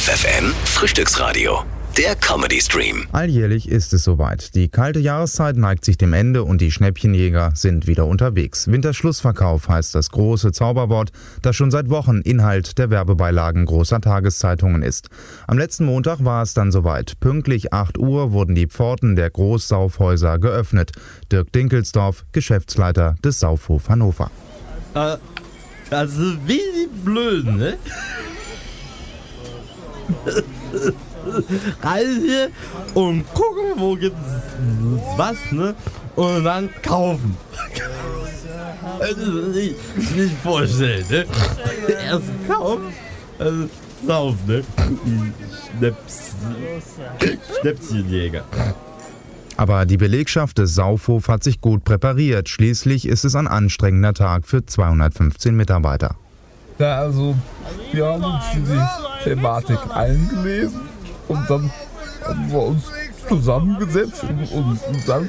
FFN Frühstücksradio, der Comedy-Stream. Alljährlich ist es soweit. Die kalte Jahreszeit neigt sich dem Ende und die Schnäppchenjäger sind wieder unterwegs. Winterschlussverkauf heißt das große Zauberwort, das schon seit Wochen Inhalt der Werbebeilagen großer Tageszeitungen ist. Am letzten Montag war es dann soweit. Pünktlich 8 Uhr wurden die Pforten der Großsaufhäuser geöffnet. Dirk Dinkelsdorf, Geschäftsleiter des Saufhof Hannover. Also wie die Blöden, ne? Rein hier und gucken, wo gibt's was, ne? Und dann kaufen. Nicht vorstellen, ne? Erst kaufen, also saufen, ne? Schnäppchenjäger. Aber die Belegschaft des Saufhof hat sich gut präpariert. Schließlich ist es ein anstrengender Tag für 215 Mitarbeiter. Ja, also wir haben uns in die Thematik eingelesen und dann haben wir uns zusammengesetzt und dann,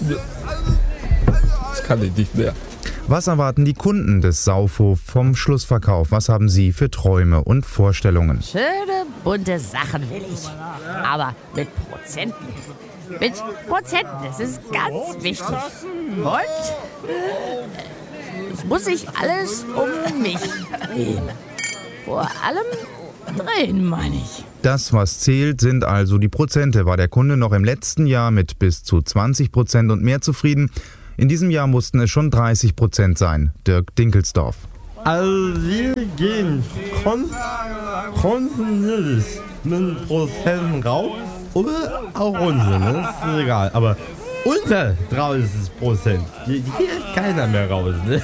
das kann ich nicht mehr. Was erwarten die Kunden des Saufhof vom Schlussverkauf? Was haben sie für Träume und Vorstellungen? Schöne, bunte Sachen will ich. Aber mit Prozenten. Mit Prozenten, das ist ganz wichtig. Und es muss sich alles um mich drehen. Vor allem drehen, meine ich. Das, was zählt, sind also die Prozente. War der Kunde noch im letzten Jahr mit bis zu 20% und mehr zufrieden? In diesem Jahr mussten es schon 30% sein. Dirk Dinkelsdorf. Also wir gehen kontinuierlich mit Prozenten rauf oder auch runter, ne? Das ist egal. Aber unter 30% geht keiner mehr raus, ne?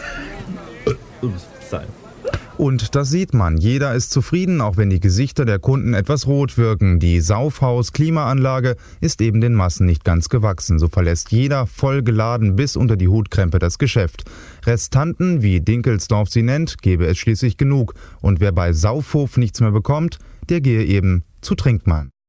Und das sieht man. Jeder ist zufrieden, auch wenn die Gesichter der Kunden etwas rot wirken. Die Saufhaus-Klimaanlage ist eben den Massen nicht ganz gewachsen. So verlässt jeder voll geladen bis unter die Hutkrempe das Geschäft. Restanten, wie Dinkelsdorf sie nennt, gäbe es schließlich genug. Und wer bei Saufhof nichts mehr bekommt, der gehe eben zu Trinkmann.